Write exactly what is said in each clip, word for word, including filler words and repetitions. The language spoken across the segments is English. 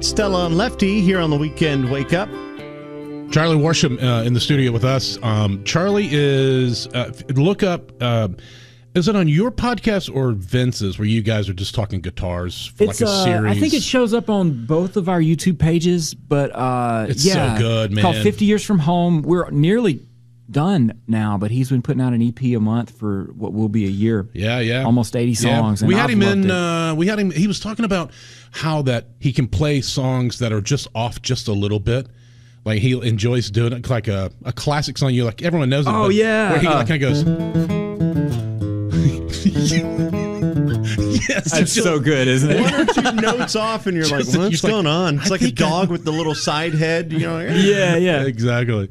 Stella and Lefty here on the Weekend Wake Up. Charlie Worsham uh, in the studio with us. Um, Charlie is, uh, look up, uh, is it on your podcast or Vince's where you guys are just talking guitars for it's, like a uh, series? I think it shows up on both of our YouTube pages, but uh, it's yeah, so good, man. It's called fifty Years From Home. We're nearly done now, but he's been putting out an E P a month for what will be a year. Yeah, yeah. Almost eighty songs. Yeah. And we had I've him in, loved it. uh, we had him, he was talking about how that he can play songs that are just off just a little bit. Like he enjoys doing it, like a, a classic song. You like everyone knows it. Oh, yeah. Where he Uh, like, kind of goes. Yes, That's just, so good, isn't it? One or two notes off, and you're like, Just- what's you're going like, on? It's I like a think I- dog with the little side head. You know? Yeah, yeah. exactly.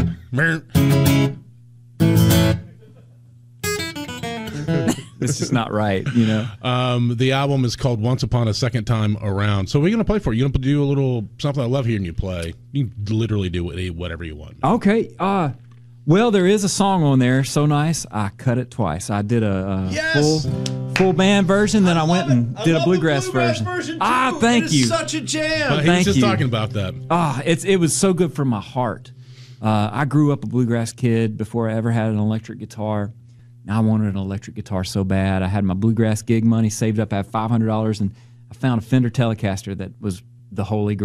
It's just not right, you know. Um, the album is called Once Upon a Second Time Around. So we're going to play for you. You're going to do a little something I love hearing you play. You can literally do whatever you want. Okay. Uh, well, there is a song on there so nice I cut it twice. I did a, a Yes! full full band version, then I, went and I did a love the bluegrass, version. Ah, too. thank It is you. Such a jam. But he Thank was just you. talking about that. Ah, it's it was so good for my heart. Uh, I grew up a bluegrass kid before I ever had an electric guitar. Now I wanted an electric guitar so bad. I had my bluegrass gig money saved up. I had five hundred dollars, and I found a Fender Telecaster that was the holy grail.